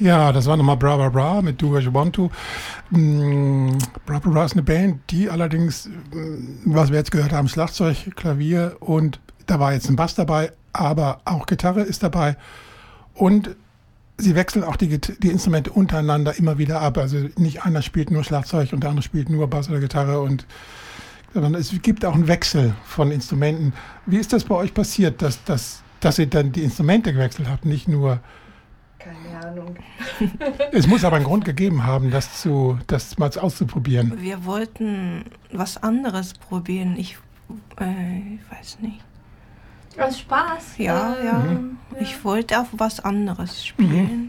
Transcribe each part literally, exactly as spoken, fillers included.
Ja, das war nochmal Bra Bra Bra mit Do As You Want To. Mm, Bra Bra Bra ist eine Band, die allerdings, was wir jetzt gehört haben, Schlagzeug, Klavier und da war jetzt ein Bass dabei, aber auch Gitarre ist dabei. Und sie wechseln auch die, die Instrumente untereinander immer wieder ab. Also nicht einer spielt nur Schlagzeug und der andere spielt nur Bass oder Gitarre. Und sondern es gibt auch einen Wechsel von Instrumenten. Wie ist das bei euch passiert, dass, dass, dass ihr dann die Instrumente gewechselt habt, nicht nur... Keine Ahnung. Es muss aber einen Grund gegeben haben, das, zu, das mal auszuprobieren. Wir wollten was anderes probieren. Ich, äh, ich weiß nicht. Aus Spaß? Ja, äh, ja. Mhm. Ich wollte auch was anderes spielen.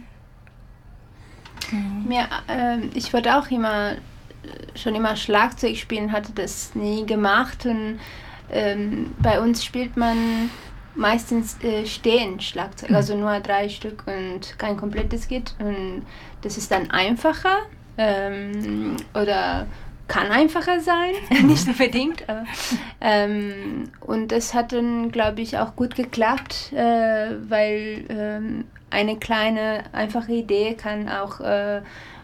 Mhm. Mir, äh, ich wollte auch immer, schon immer Schlagzeug spielen, hatte das nie gemacht. Und ähm, bei uns spielt man meistens äh, stehen Schlagzeug, mhm. also nur drei Stück und kein komplettes Kit. Und das ist dann einfacher ähm, oder kann einfacher sein, nicht unbedingt. Aber, ähm, und das hat dann, glaube ich, auch gut geklappt, äh, weil ähm, eine kleine, einfache Idee kann auch äh,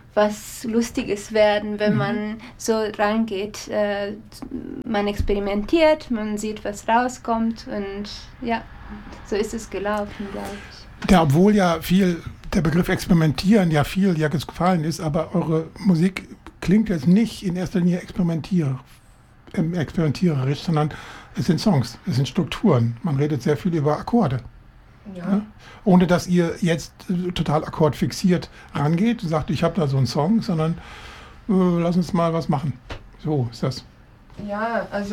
was Lustiges werden, wenn mhm. man so rangeht. Äh, man experimentiert, man sieht, was rauskommt und ja, so ist es gelaufen, glaube ich. Ja, obwohl ja viel, der Begriff Experimentieren ja viel ja gefallen ist, aber eure Musik klingt jetzt nicht in erster Linie experimentier, ähm, experimentiererisch, sondern es sind Songs, es sind Strukturen. Man redet sehr viel über Akkorde. Ja. Ja? Ohne dass ihr jetzt äh, total akkordfixiert rangeht und sagt, ich habe da so einen Song, sondern äh, lass uns mal was machen. So ist das. Ja, also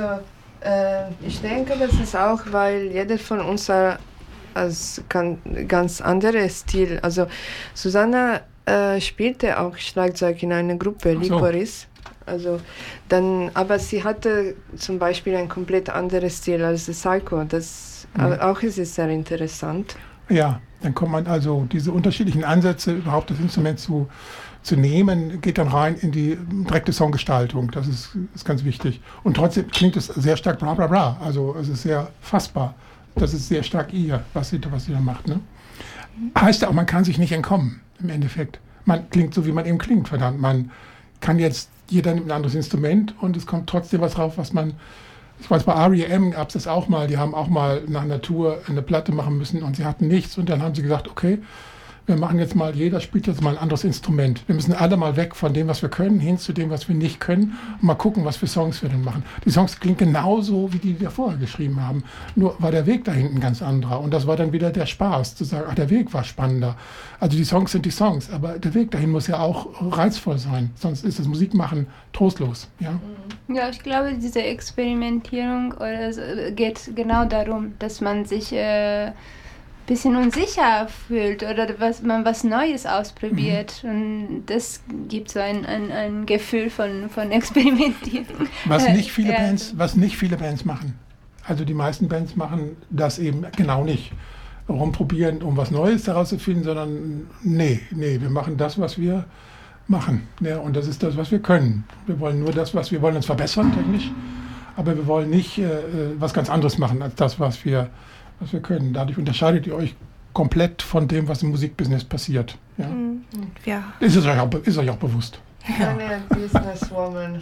äh, ich denke, das ist auch, weil jeder von uns hat als ganz anderes Stil. Also Susanna äh, spielte auch Schlagzeug in einer Gruppe, Ach so. Liporis. Also dann, aber sie hatte zum Beispiel ein komplett anderes Stil als Psycho. Das mhm. auch ist es sehr interessant. Ja, dann kommt man also diese unterschiedlichen Ansätze, überhaupt das Instrument zu, zu nehmen, geht dann rein in die direkte Songgestaltung. Das ist, ist ganz wichtig. Und trotzdem klingt es sehr stark bla bla bla. Also es ist sehr fassbar. Das ist sehr stark ihr, was sie, was sie da macht. Ne? Heißt ja auch, man kann sich nicht entkommen, im Endeffekt. Man klingt so, wie man eben klingt, verdammt. Man kann jetzt, jeder nimmt ein anderes Instrument und es kommt trotzdem was drauf, was man, ich weiß, bei R E M gab es das auch mal, die haben auch mal nach Natur eine Platte machen müssen und sie hatten nichts und dann haben sie gesagt, okay, wir machen jetzt mal, jeder spielt jetzt mal ein anderes Instrument. Wir müssen alle mal weg von dem, was wir können, hin zu dem, was wir nicht können und mal gucken, was für Songs wir denn machen. Die Songs klingen genauso, wie die, die wir vorher geschrieben haben. Nur war der Weg da hinten ganz anderer und das war dann wieder der Spaß, zu sagen, ach, der Weg war spannender. Also die Songs sind die Songs, aber der Weg dahin muss ja auch reizvoll sein, sonst ist das Musikmachen trostlos. Ja, ja, ich glaube, diese Experimentierung oder so geht genau darum, dass man sich äh, bisschen unsicher fühlt oder was man was Neues ausprobiert. Mhm. Und das gibt so ein, ein, ein Gefühl von, von Experimentieren. Was nicht viele ja. Bands, was nicht viele Bands machen. Also die meisten Bands machen das eben genau nicht. Rumprobieren, um was Neues daraus zu finden, sondern nee, nee, wir machen das, was wir machen. Ja, und das ist das, was wir können. Wir wollen nur das, was wir wollen uns verbessern technisch, aber wir wollen nicht äh, was ganz anderes machen als das, was wir was wir können. Dadurch unterscheidet ihr euch komplett von dem, was im Musikbusiness passiert. Ja? Mhm. Ja. Ist es euch auch, ist euch auch bewusst. Eine Businesswoman.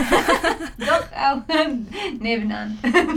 Doch, auch nebenan.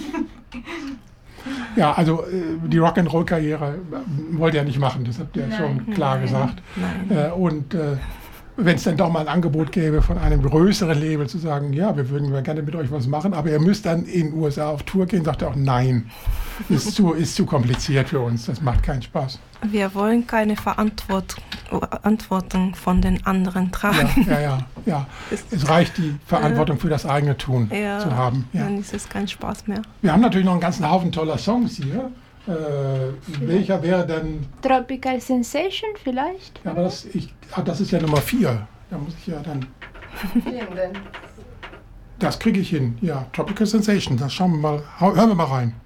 Ja, also die Rock'n'Roll-Karriere wollt ihr ja nicht machen, das habt ihr ja schon klar Nein. gesagt. Nein. Und äh, wenn es dann doch mal ein Angebot gäbe von einem größeren Label zu sagen, ja, wir würden gerne mit euch was machen, aber ihr müsst dann in den U S A auf Tour gehen, sagt er auch, nein, ist zu, ist zu kompliziert für uns, das macht keinen Spaß. Wir wollen keine Verantwort- Verantwortung von den anderen tragen. Ja, ja, ja. ja. Es reicht, die Verantwortung für das eigene Tun ja, zu haben. Ja. Dann ist es kein Spaß mehr. Wir haben natürlich noch einen ganzen Haufen toller Songs hier. Äh, welcher wäre denn... Tropical Sensation vielleicht? Ja, aber das, ich, ah, das ist ja Nummer vier. Da muss ich ja dann... Das kriege ich hin. Ja, Tropical Sensation. Das schauen wir mal, hören wir mal rein.